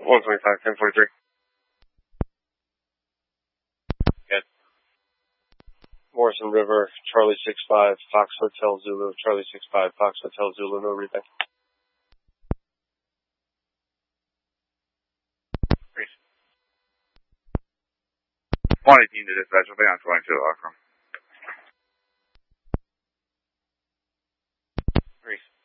125, 1043. Good. Morrison River, Charlie 65, Fox Hotel Zulu, Charlie 65, Fox Hotel Zulu, no readback. 118 to dispatch, I'll be on 22 Lockroom. 3.